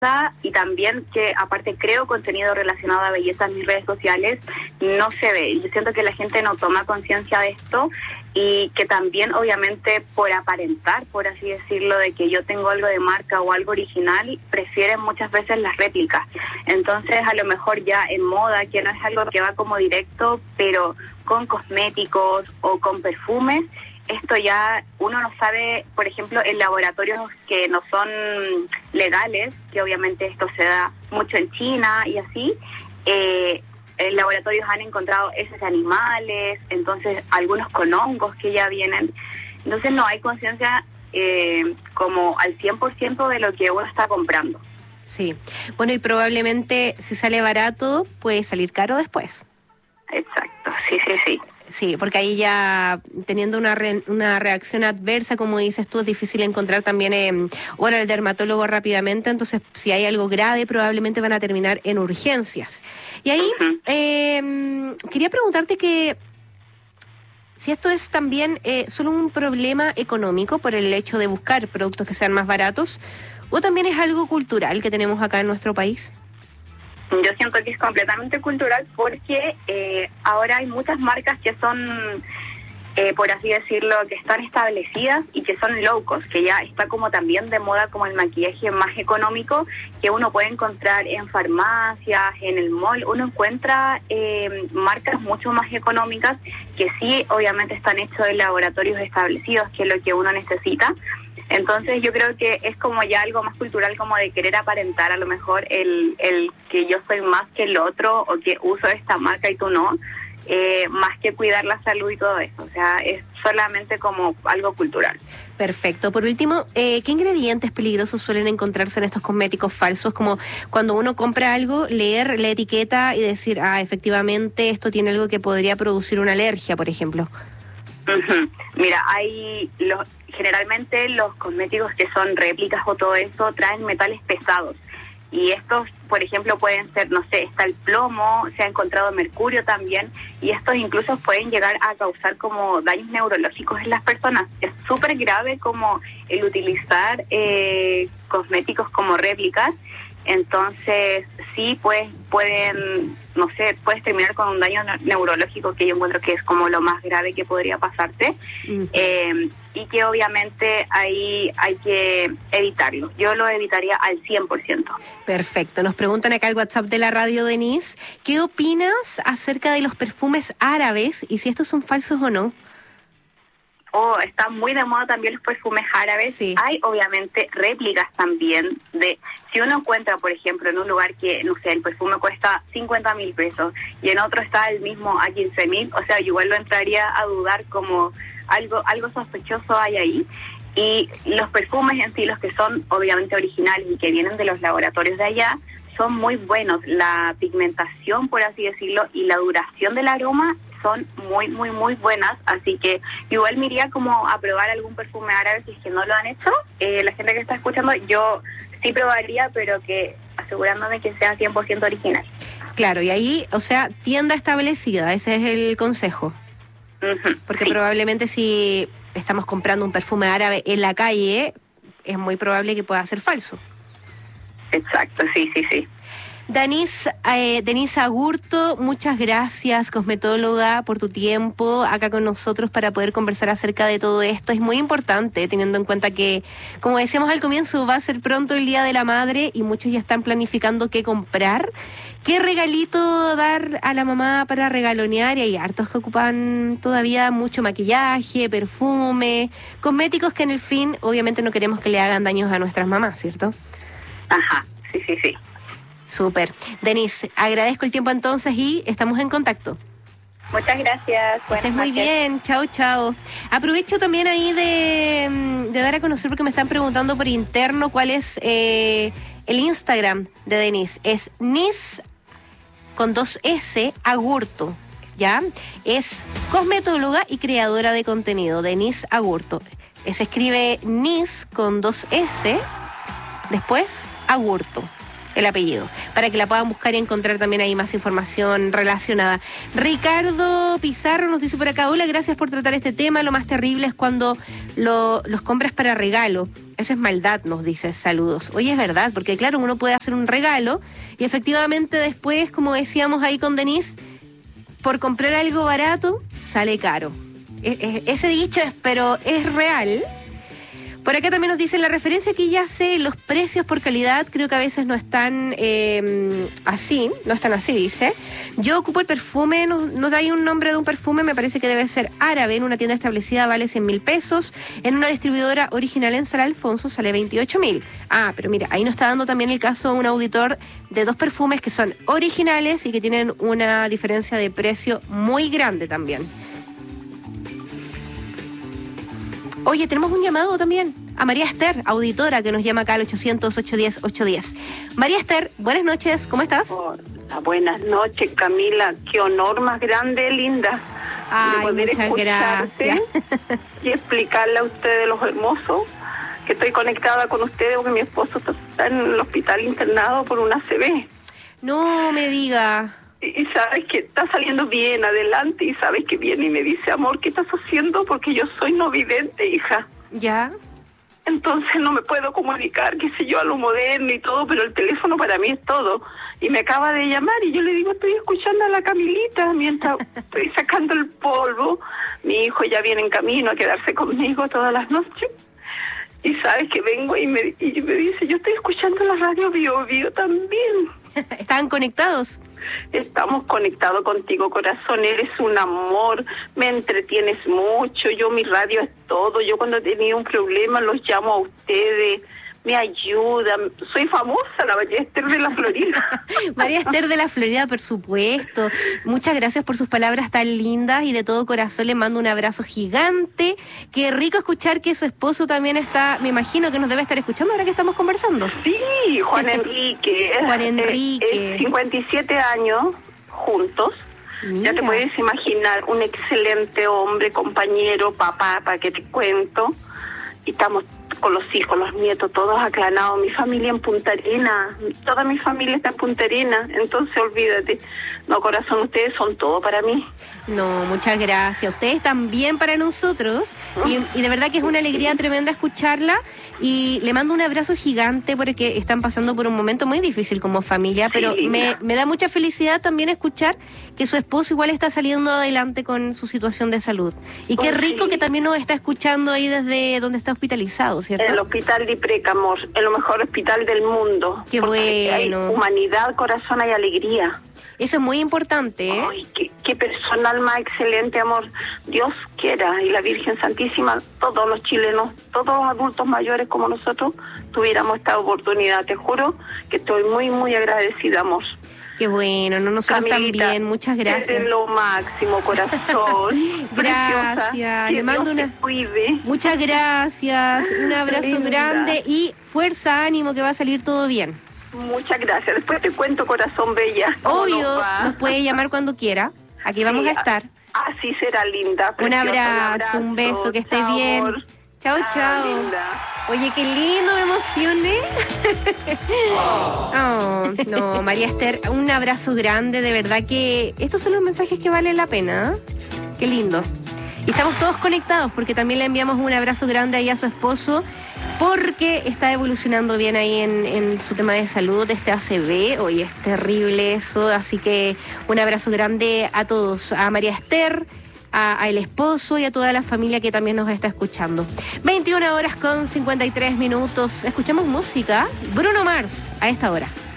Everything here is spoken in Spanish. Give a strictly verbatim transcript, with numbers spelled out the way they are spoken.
y también que aparte creo contenido relacionado a belleza en mis redes sociales, no se ve. Yo siento que la gente no toma conciencia de esto y que también obviamente por aparentar, por así decirlo, de que yo tengo algo de marca o algo original, prefieren muchas veces las réplicas. Entonces a lo mejor ya en moda, que no es algo que va como directo, pero con cosméticos o con perfumes, esto ya uno no sabe, por ejemplo, en laboratorios que no son legales, que obviamente esto se da mucho en China y así, eh, en laboratorios han encontrado esos animales, entonces algunos con hongos que ya vienen. Entonces no hay conciencia eh, como al cien por ciento de lo que uno está comprando. Sí, bueno, y probablemente si sale barato puede salir caro después. Exacto, sí, sí, sí. Sí, porque ahí ya teniendo una re, una reacción adversa, como dices tú, es difícil encontrar también eh, ahora el dermatólogo rápidamente, entonces si hay algo grave probablemente van a terminar en urgencias. Y ahí uh-huh. eh, quería preguntarte que si esto es también eh, solo un problema económico por el hecho de buscar productos que sean más baratos, o también es algo cultural que tenemos acá en nuestro país. Yo siento que es completamente cultural porque eh, ahora hay muchas marcas que son, eh, por así decirlo, que están establecidas y que son low cost, que ya está como también de moda como el maquillaje más económico que uno puede encontrar en farmacias, en el mall. Uno encuentra eh, marcas mucho más económicas que sí, obviamente están hechos en laboratorios establecidos, que es lo que uno necesita. Entonces yo creo que es como ya algo más cultural, como de querer aparentar a lo mejor el, el que yo soy más que el otro o que uso esta marca y tú no, eh, más que cuidar la salud y todo eso. O sea, es solamente como algo cultural. Perfecto. Por último, eh, ¿qué ingredientes peligrosos suelen encontrarse en estos cosméticos falsos? Como cuando uno compra algo, leer la etiqueta y decir, ah, efectivamente esto tiene algo que podría producir una alergia, por ejemplo. Uh-huh. Mira, hay los generalmente los cosméticos que son réplicas o todo eso traen metales pesados y estos, por ejemplo, pueden ser, no sé, está el plomo, se ha encontrado mercurio también y estos incluso pueden llegar a causar como daños neurológicos en las personas. Es súper grave como el utilizar eh, cosméticos como réplicas. Entonces sí, pues pueden, no sé, puedes terminar con un daño neurológico que yo encuentro que es como lo más grave que podría pasarte. Uh-huh. eh, y que obviamente ahí hay que evitarlo. Yo lo evitaría al cien por ciento. Perfecto. Nos preguntan acá al WhatsApp de la radio, Denise, ¿qué opinas acerca de los perfumes árabes y si estos son falsos o no? Oh, están muy de moda también los perfumes árabes. Sí. Hay obviamente réplicas también de, si uno encuentra, por ejemplo, en un lugar que, no sé, el perfume cuesta cincuenta mil pesos y en otro está el mismo a quince mil, o sea, yo igual lo entraría a dudar como algo, algo sospechoso hay ahí. Y los perfumes en sí, los que son obviamente originales y que vienen de los laboratorios de allá, son muy buenos. La pigmentación, por así decirlo, y la duración del aroma son muy, muy, muy buenas, así que igual me iría como a probar algún perfume árabe si es que no lo han hecho. Eh, la gente que está escuchando, yo sí probaría, pero que asegurándome que sea cien por ciento original. Claro, y ahí, o sea, tienda establecida, ese es el consejo. Uh-huh, Porque sí. Probablemente si estamos comprando un perfume árabe en la calle, es muy probable que pueda ser falso. Exacto, sí, sí, sí. Denise, eh, Denise Agurto, muchas gracias, cosmetóloga, por tu tiempo acá con nosotros para poder conversar acerca de todo esto. Es muy importante, teniendo en cuenta que, como decíamos al comienzo, va a ser pronto el Día de la Madre y muchos ya están planificando qué comprar, qué regalito dar a la mamá para regalonear, y hay hartos que ocupan todavía mucho maquillaje, perfume, cosméticos que en el fin, obviamente no queremos que le hagan daños a nuestras mamás, ¿cierto? Ajá, sí, sí, sí. Súper. Denise, agradezco el tiempo entonces y estamos en contacto. Muchas gracias. Que estés muy bien. Chao, chao. Aprovecho también ahí de, de dar a conocer, porque me están preguntando por interno cuál es eh, el Instagram de Denise. Es Nis con dos S Agurto, ¿ya? Es cosmetóloga y creadora de contenido, Denise Agurto. Se escribe Nis con dos S, después Agurto, el apellido, para que la puedan buscar y encontrar también ahí más información relacionada. Ricardo Pizarro nos dice por acá: hola, gracias por tratar este tema. Lo más terrible es cuando lo, los compras para regalo. Eso es maldad, nos dice, saludos. Oye, es verdad, porque claro, uno puede hacer un regalo y efectivamente después, como decíamos ahí con Denise, por comprar algo barato, sale caro. E- e- ese dicho es, pero es real. Por acá también nos dicen la referencia que ya sé, los precios por calidad creo que a veces no están eh, así, no están así, dice. Yo ocupo el perfume, nos, nos da ahí un nombre de un perfume, me parece que debe ser árabe, en una tienda establecida vale cien mil pesos, en una distribuidora original en San Alfonso sale veintiocho mil. Ah, pero mira, ahí nos está dando también el caso un auditor de dos perfumes que son originales y que tienen una diferencia de precio muy grande también. Oye, tenemos un llamado también a María Esther, auditora, que nos llama acá al ochocientos, ochocientos diez, ochocientos diez. María Esther, buenas noches, ¿cómo estás? Hola, buenas noches, Camila. Qué honor más grande, linda. Ay, de poder muchas gracias. Y explicarle a ustedes los hermosos que estoy conectada con ustedes porque mi esposo está en el hospital internado por una A C V. No me diga. Y sabes que está saliendo bien adelante y sabes que viene y me dice, amor, ¿qué estás haciendo? Porque yo soy no vidente, hija. ¿Ya? Entonces no me puedo comunicar, qué sé yo, a lo moderno y todo, pero el teléfono para mí es todo. Y me acaba de llamar y yo le digo, estoy escuchando a la Camilita mientras estoy sacando el polvo. Mi hijo ya viene en camino a quedarse conmigo todas las noches. Y sabes que vengo y me, y me dice, yo estoy escuchando la radio Bio Bio también. ¿Estaban conectados? Estamos conectados contigo, corazón, eres un amor, me entretienes mucho, yo mi radio es todo, yo cuando he tenido un problema los llamo a ustedes, me ayudan, soy famosa, la María Esther de la Florida. María Esther de la Florida, por supuesto. Muchas gracias por sus palabras tan lindas y de todo corazón le mando un abrazo gigante. Qué rico escuchar que su esposo también está, me imagino que nos debe estar escuchando ahora que estamos conversando. Sí, Juan Enrique. Juan Enrique. Es, es cincuenta y siete años juntos. Mira. Ya te puedes imaginar, un excelente hombre, compañero, papá, para que te cuento. Y estamos con los hijos, los nietos, todos aclanados. Mi familia en Punta Arenas, toda mi familia está en Punta Arenas. Entonces, olvídate. No, corazón, ustedes son todo para mí. No, muchas gracias. Ustedes también para nosotros. Y, y de verdad que es una alegría tremenda escucharla. Y le mando un abrazo gigante porque están pasando por un momento muy difícil como familia. Pero Sí, me, linda. me da mucha felicidad también escuchar que su esposo igual está saliendo adelante con su situación de salud. Y qué Oh, rico sí. que también nos está escuchando ahí desde donde está hospitalizado, ¿cierto? En el hospital de Ipreca, amor, el mejor hospital del mundo. Qué Porque bueno. Hay humanidad, corazón, hay alegría. Eso es muy importante, ¿eh? Ay, qué, qué personal más excelente, amor. Dios quiera, y la Virgen Santísima, todos los chilenos, todos los adultos mayores como nosotros, tuviéramos esta oportunidad. Te juro que estoy muy, muy agradecida, amor. Qué bueno, no nosotros Camilita, también, muchas gracias. eres lo máximo, corazón. Gracias, Preciosa. le Que mando Dios una- te cuide. Muchas gracias, un abrazo Linda. grande y fuerza, ánimo, que va a salir todo bien. Muchas gracias. Después te cuento, corazón bella. cómo Obvio, nos va. nos puede llamar cuando quiera, aquí vamos Sí, a estar. Así será, linda. Un preciosa, abrazo, un beso, que esté Chao, bien. amor. Chao, Chao, chao. linda. Oye, qué lindo, me emocioné. Oh, no, María Esther, un abrazo grande, de verdad que estos son los mensajes que valen la pena. ¿Eh? Qué lindo. Y estamos todos conectados porque también le enviamos un abrazo grande ahí a su esposo porque está evolucionando bien ahí en, en su tema de salud, este A C V. Hoy es terrible eso, así que un abrazo grande a todos, a María Esther, a, a el esposo y a toda la familia que también nos está escuchando. veintiuna horas con cincuenta y tres minutos. Escuchamos música. Bruno Mars a esta hora.